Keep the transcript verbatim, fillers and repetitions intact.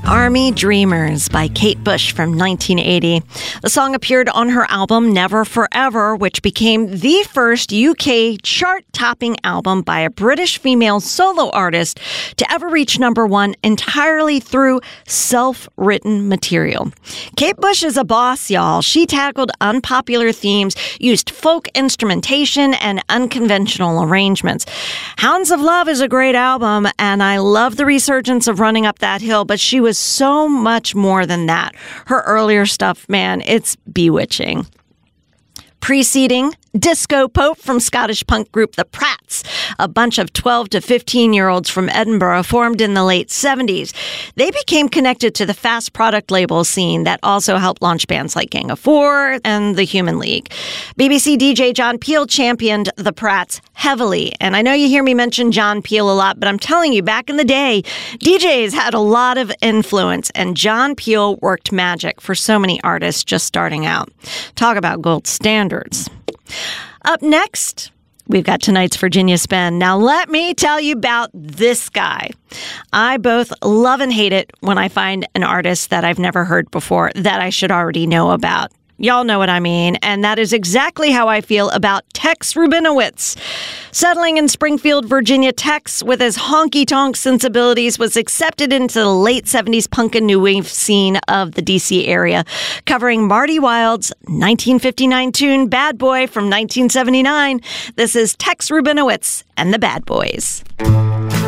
Army Dreamers by Kate Bush from nineteen eighty. The song appeared on her album Never Forever, which became the first U K chart-topping album by a British female solo artist to ever reach number one entirely through self-written material. Kate Bush is a boss, y'all. She tackled unpopular themes, used folk instrumentation, and unconventional arrangements. Hounds of Love is a great album, and I love the resurgence of Running Up That Hill, but she was so much more than that. Her earlier stuff, man, it's bewitching. Preceding Disco Pope from Scottish punk group The Prats, a bunch of twelve to fifteen-year-olds from Edinburgh formed in the late seventies. They became connected to the fast product label scene that also helped launch bands like Gang of Four and The Human League. B B C D J John Peel championed The Prats heavily. And I know you hear me mention John Peel a lot, but I'm telling you, back in the day, D Js had a lot of influence, and John Peel worked magic for so many artists just starting out. Talk about gold standards. Up next, we've got tonight's Virginia Spin. Now, let me tell you about this guy. I both love and hate it when I find an artist that I've never heard before that I should already know about. Y'all know what I mean, and that is exactly how I feel about Tex Rubinowitz. Settling in Springfield, Virginia, Tex, with his honky-tonk sensibilities, was accepted into the late seventies punk and new wave scene of the D C area, covering Marty Wilde's nineteen fifty-nine tune Bad Boy from nineteen seventy-nine. This is Tex Rubinowitz and the Bad Boys.